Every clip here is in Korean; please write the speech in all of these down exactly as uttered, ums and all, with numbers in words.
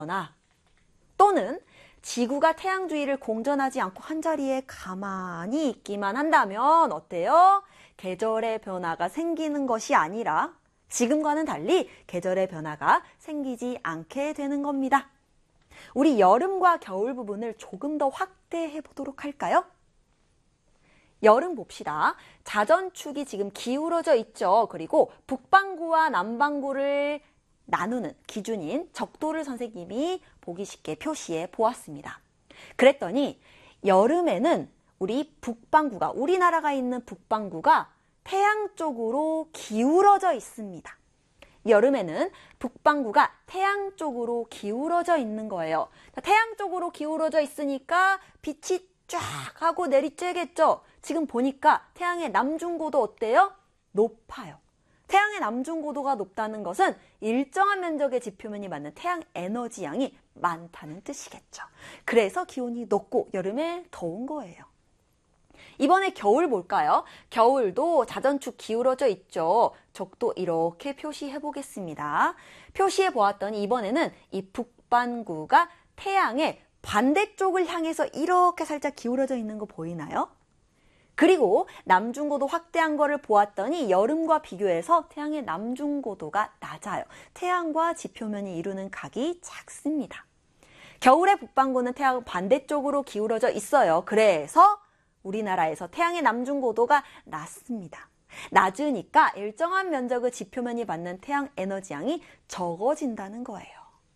거나 또는 지구가 태양 주위를 공전하지 않고 한자리에 가만히 있기만 한다면 어때요? 계절의 변화가 생기는 것이 아니라 지금과는 달리 계절의 변화가 생기지 않게 되는 겁니다. 우리 여름과 겨울 부분을 조금 더 확대해 보도록 할까요? 여름 봅시다. 자전축이 지금 기울어져 있죠. 그리고 북반구와 남반구를 나누는 기준인 적도를 선생님이 보기 쉽게 표시해 보았습니다. 그랬더니 여름에는 우리 북반구가, 우리나라가 있는 북반구가 태양 쪽으로 기울어져 있습니다. 여름에는 북반구가 태양 쪽으로 기울어져 있는 거예요. 태양 쪽으로 기울어져 있으니까 빛이 쫙 하고 내리쬐겠죠. 지금 보니까 태양의 남중고도 어때요? 높아요. 태양의 남중고도가 높다는 것은 일정한 면적의 지표면이 맞는 태양 에너지 양이 많다는 뜻이겠죠. 그래서 기온이 높고 여름에 더운 거예요. 이번에 겨울 볼까요? 겨울도 자전축 기울어져 있죠. 적도 이렇게 표시해 보겠습니다. 표시해 보았더니 이번에는 이 북반구가 태양의 반대쪽을 향해서 이렇게 살짝 기울어져 있는 거 보이나요? 그리고 남중고도 확대한 거를 보았더니 여름과 비교해서 태양의 남중고도가 낮아요. 태양과 지표면이 이루는 각이 작습니다. 겨울의 북반구는 태양 반대쪽으로 기울어져 있어요. 그래서 우리나라에서 태양의 남중고도가 낮습니다. 낮으니까 일정한 면적의 지표면이 받는 태양 에너지 양이 적어진다는 거예요.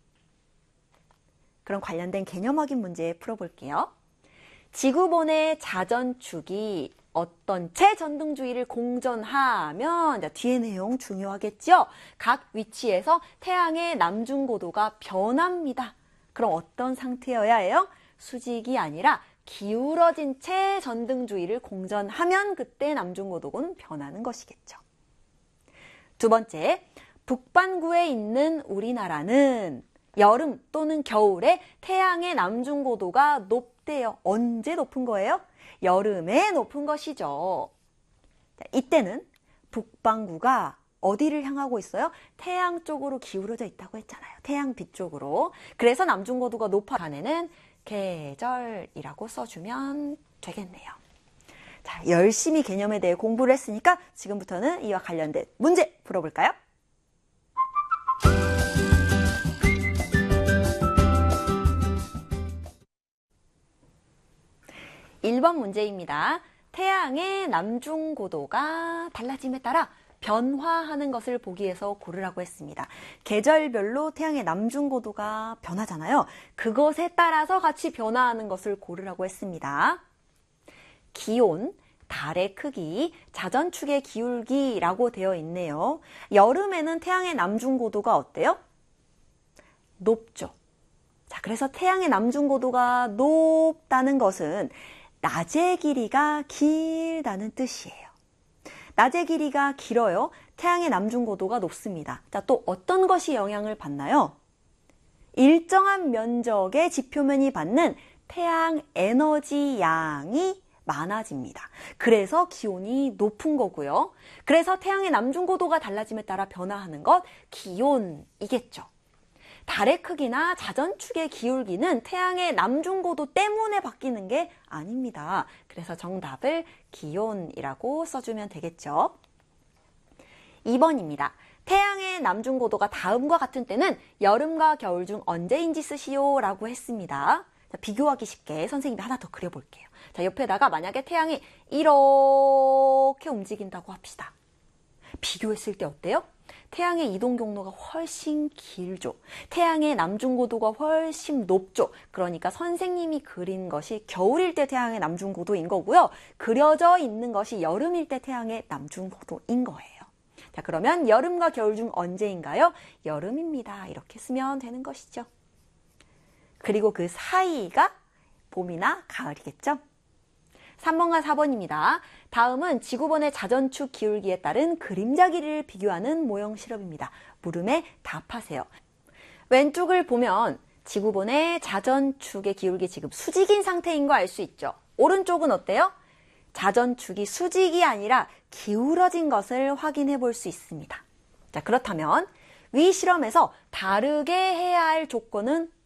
그럼 관련된 개념 확인 문제 풀어볼게요. 지구본의 자전축이 어떤 채전등 주위를 공전하면 뒤에 내용 중요하겠죠? 각 위치에서 태양의 남중고도가 변합니다. 그럼 어떤 상태여야 해요? 수직이 아니라 기울어진 채 전등 주위를 공전하면 그때 남중고도는 변하는 것이겠죠. 두 번째, 북반구에 있는 우리나라는 여름 또는 겨울에 태양의 남중고도가 높대요. 언제 높은 거예요? 여름에 높은 것이죠. 자, 이때는 북반구가 어디를 향하고 있어요? 태양 쪽으로 기울어져 있다고 했잖아요. 태양빛 쪽으로. 그래서 남중고도가 높아가는 계절이라고 써주면 되겠네요. 자, 열심히 개념에 대해 공부를 했으니까 지금부터는 이와 관련된 문제 풀어볼까요? 일 번 문제입니다. 태양의 남중고도가 달라짐에 따라 변화하는 것을 보기 위해서 고르라고 했습니다. 계절별로 태양의 남중고도가 변하잖아요. 그것에 따라서 같이 변화하는 것을 고르라고 했습니다. 기온, 달의 크기, 자전축의 기울기라고 되어 있네요. 여름에는 태양의 남중고도가 어때요? 높죠. 자, 그래서 태양의 남중고도가 높다는 것은 낮의 길이가 길다는 뜻이에요. 낮의 길이가 길어요. 태양의 남중고도가 높습니다. 자, 또 어떤 것이 영향을 받나요? 일정한 면적의 지표면이 받는 태양 에너지 양이 많아집니다. 그래서 기온이 높은 거고요. 그래서 태양의 남중고도가 달라짐에 따라 변화하는 것, 기온이겠죠. 달의 크기나 자전축의 기울기는 태양의 남중고도 때문에 바뀌는 게 아닙니다. 그래서 정답을 기온이라고 써주면 되겠죠. 이 번입니다. 태양의 남중고도가 다음과 같은 때는 여름과 겨울 중 언제인지 쓰시오 라고 했습니다. 자, 비교하기 쉽게 선생님이 하나 더 그려볼게요. 자, 옆에다가 만약에 태양이 이렇게 움직인다고 합시다. 비교했을 때 어때요? 태양의 이동 경로가 훨씬 길죠. 태양의 남중고도가 훨씬 높죠. 그러니까 선생님이 그린 것이 겨울일 때 태양의 남중고도인 거고요. 그려져 있는 것이 여름일 때 태양의 남중고도인 거예요. 자, 그러면 여름과 겨울 중 언제인가요? 여름입니다. 이렇게 쓰면 되는 것이죠. 그리고 그 사이가 봄이나 가을이겠죠. 삼 번과 사 번입니다. 다음은 지구본의 자전축 기울기에 따른 그림자 길이를 비교하는 모형 실험입니다. 물음에 답하세요. 왼쪽을 보면 지구본의 자전축의 기울기 지금 수직인 상태인 거 알 수 있죠. 오른쪽은 어때요? 자전축이 수직이 아니라 기울어진 것을 확인해 볼 수 있습니다. 자, 그렇다면 위 실험에서 다르게 해야 할 조건은